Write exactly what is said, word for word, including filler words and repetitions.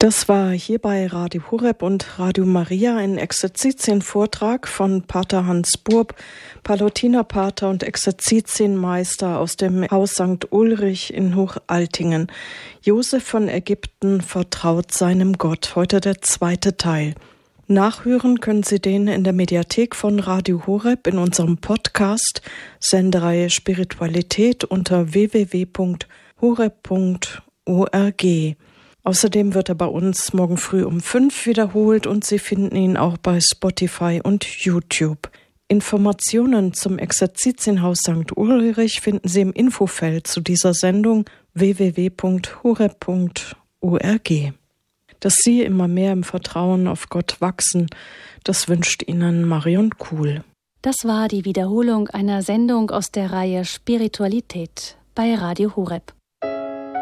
Das war hier bei Radio Horeb und Radio Maria ein Exerzitienvortrag von Pater Hans Burb, Pallotinerpater und Exerzitienmeister aus dem Haus Sankt Ulrich in Hochaltingen. Josef von Ägypten vertraut seinem Gott. Heute der zweite Teil. Nachhören können Sie den in der Mediathek von Radio Horeb in unserem Podcast Sendereihe Spiritualität unter w w w punkt horeb punkt org. Außerdem wird er bei uns morgen früh um fünf wiederholt und Sie finden ihn auch bei Spotify und YouTube. Informationen zum Exerzitienhaus Sankt Ulrich finden Sie im Infofeld zu dieser Sendung w w w punkt horeb punkt org. Dass Sie immer mehr im Vertrauen auf Gott wachsen, das wünscht Ihnen Marion Kuhl. Das war die Wiederholung einer Sendung aus der Reihe Spiritualität bei Radio Horeb.